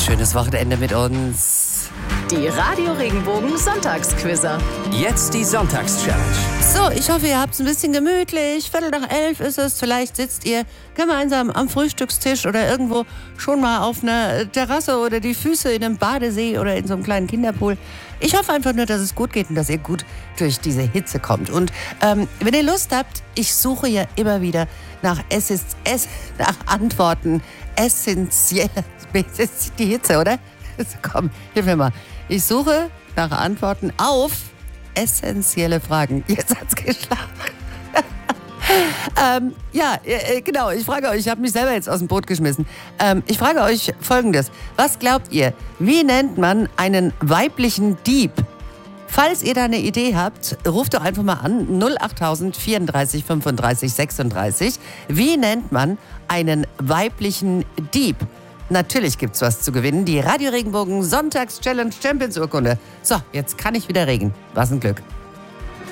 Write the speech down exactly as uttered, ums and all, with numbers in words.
schönes Wochenende mit uns. Die Radio Regenbogen Sonntagsquizzer. Jetzt die Sonntagschallenge. So, ich hoffe, ihr habt es ein bisschen gemütlich. Viertel nach elf ist es. Vielleicht sitzt ihr gemeinsam am Frühstückstisch oder irgendwo schon mal auf einer Terrasse oder die Füße in einem Badesee oder in so einem kleinen Kinderpool. Ich hoffe einfach nur, dass es gut geht und dass ihr gut durch diese Hitze kommt. Und ähm, wenn ihr Lust habt, ich suche ja immer wieder nach, es ist, es, nach Antworten essentiell. Die Hitze, oder? Komm, hilf mir mal. Ich suche nach Antworten auf essentielle Fragen. Jetzt hat's geschlagen. ähm, ja, äh, genau. Ich frage euch, ich habe mich selber jetzt aus dem Boot geschmissen. Ähm, ich frage euch Folgendes. Was glaubt ihr, wie nennt man einen weiblichen Dieb? Falls ihr da eine Idee habt, ruft doch einfach mal an. null acht tausend vierunddreißig fünfunddreißig sechsunddreißig. Wie nennt man einen weiblichen Dieb? Natürlich gibt's was zu gewinnen. Die Radio Regenbogen Sonntags-Challenge Champions Urkunde. So, jetzt kann ich wieder regen. Was ein Glück.